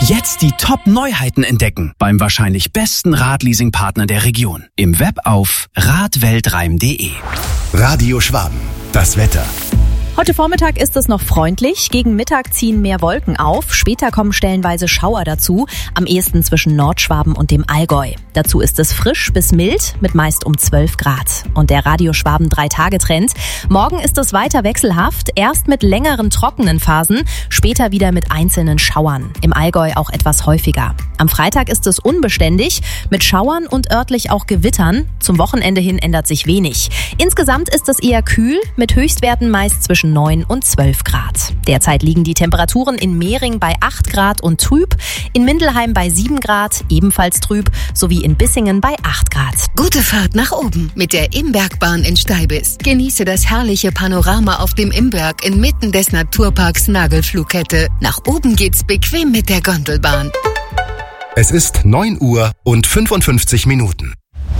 Jetzt die Top-Neuheiten entdecken beim wahrscheinlich besten Radleasing-Partner der Region. Im Web auf radweltreim.de. Radio Schwaben, das Wetter. Heute Vormittag ist es noch freundlich. Gegen Mittag ziehen mehr Wolken auf. Später kommen stellenweise Schauer dazu. Am ehesten zwischen Nordschwaben und dem Allgäu. Dazu ist es frisch bis mild mit meist um 12 Grad. Und der Radio Schwaben 3-Tage-Trend. Morgen ist es weiter wechselhaft. Erst mit längeren trockenen Phasen. Später wieder mit einzelnen Schauern. Im Allgäu auch etwas häufiger. Am Freitag ist es unbeständig. Mit Schauern und örtlich auch Gewittern. Zum Wochenende hin ändert sich wenig. Insgesamt ist es eher kühl. Mit Höchstwerten meist zwischen 9 und 12 Grad. Derzeit liegen die Temperaturen in Mehring bei 8 Grad und trüb, in Mindelheim bei 7 Grad, ebenfalls trüb, sowie in Bissingen bei 8 Grad. Gute Fahrt nach oben mit der Imbergbahn in Steibis. Genieße das herrliche Panorama auf dem Imberg inmitten des Naturparks Nagelflughette. Nach oben geht's bequem mit der Gondelbahn. Es ist 9 Uhr und 55 Minuten.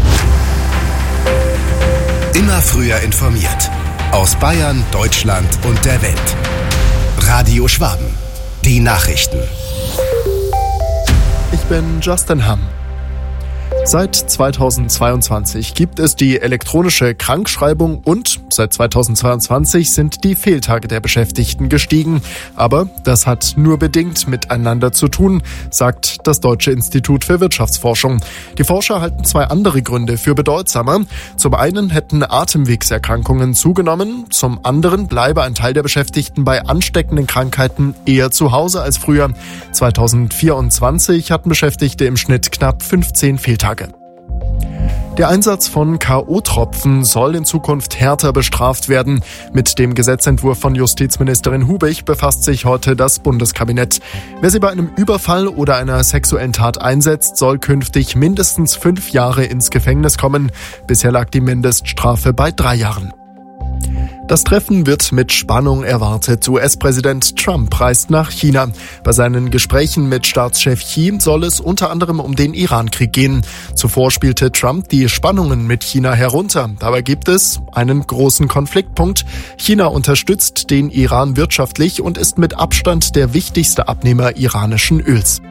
Immer früher informiert. Aus Bayern, Deutschland und der Welt. Radio Schwaben. Die Nachrichten. Ich bin Justin Hamm. Seit 2022 gibt es die elektronische Krankschreibung und seit 2022 sind die Fehltage der Beschäftigten gestiegen. Aber das hat nur bedingt miteinander zu tun, sagt das Deutsche Institut für Wirtschaftsforschung. Die Forscher halten 2 andere Gründe für bedeutsamer. Zum einen hätten Atemwegserkrankungen zugenommen, zum anderen bleibe ein Teil der Beschäftigten bei ansteckenden Krankheiten eher zu Hause als früher. 2024 hatten Beschäftigte im Schnitt knapp 15 Fehltage. Der Einsatz von K.O.-Tropfen soll in Zukunft härter bestraft werden. Mit dem Gesetzentwurf von Justizministerin Hubich befasst sich heute das Bundeskabinett. Wer sie bei einem Überfall oder einer sexuellen Tat einsetzt, soll künftig mindestens 5 Jahre ins Gefängnis kommen. Bisher lag die Mindeststrafe bei 3 Jahren. Das Treffen wird mit Spannung erwartet. US-Präsident Trump reist nach China. Bei seinen Gesprächen mit Staatschef Xi soll es unter anderem um den Iran-Krieg gehen. Zuvor spielte Trump die Spannungen mit China herunter. Dabei gibt es einen großen Konfliktpunkt. China unterstützt den Iran wirtschaftlich und ist mit Abstand der wichtigste Abnehmer iranischen Öls.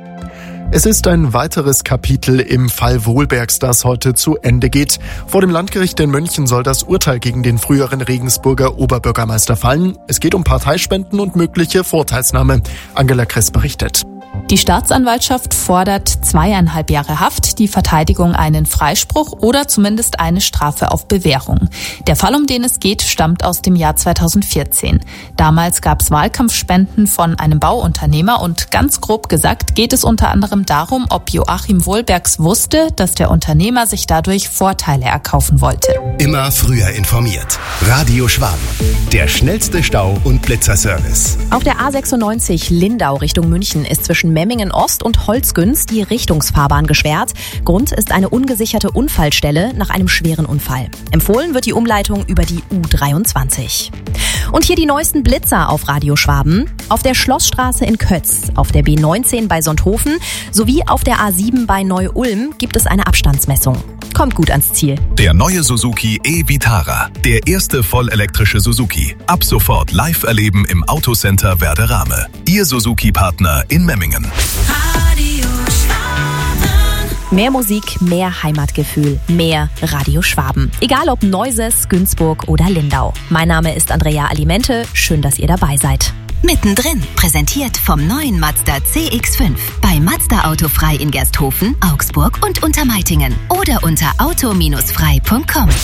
Es ist ein weiteres Kapitel im Fall Wohlbergs, das heute zu Ende geht. Vor dem Landgericht in München soll das Urteil gegen den früheren Regensburger Oberbürgermeister fallen. Es geht um Parteispenden und mögliche Vorteilsnahme. Angela Kress berichtet. Die Staatsanwaltschaft fordert 2,5 Jahre Haft, die Verteidigung einen Freispruch oder zumindest eine Strafe auf Bewährung. Der Fall, um den es geht, stammt aus dem Jahr 2014. Damals gab es Wahlkampfspenden von einem Bauunternehmer und ganz grob gesagt geht es unter anderem darum, ob Joachim Wohlbergs wusste, dass der Unternehmer sich dadurch Vorteile erkaufen wollte. Immer früher informiert. Radio Schwaben. Der schnellste Stau- und Blitzerservice. Auf der A96 Lindau Richtung München ist zwischen Memmingen Ost und Holzgünz die Richtungsfahrbahn gesperrt. Grund ist eine ungesicherte Unfallstelle nach einem schweren Unfall. Empfohlen wird die Umleitung über die U23. Und hier die neuesten Blitzer auf Radio Schwaben. Auf der Schlossstraße in Kötz, auf der B19 bei Sonthofen sowie auf der A7 bei Neu-Ulm gibt es eine Abstandsmessung. Kommt gut ans Ziel. Der neue Suzuki e-Vitara. Der erste vollelektrische Suzuki. Ab sofort live erleben im Autocenter Werderame. Ihr Suzuki-Partner in Memmingen. Radio Schwaben. Mehr Musik, mehr Heimatgefühl, mehr Radio Schwaben. Egal ob Neuses, Günzburg oder Lindau. Mein Name ist Andrea Alimente. Schön, dass ihr dabei seid. Mittendrin, präsentiert vom neuen Mazda CX-5. Bei Mazda Autofrei in Gersthofen, Augsburg und Untermeitingen. Oder unter auto-frei.com.